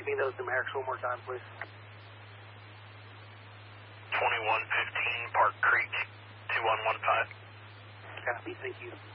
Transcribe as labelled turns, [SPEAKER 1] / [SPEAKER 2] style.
[SPEAKER 1] Give me those numerics one more time, please.
[SPEAKER 2] 2115 Park Creek, 2115.
[SPEAKER 1] Copy, thank you.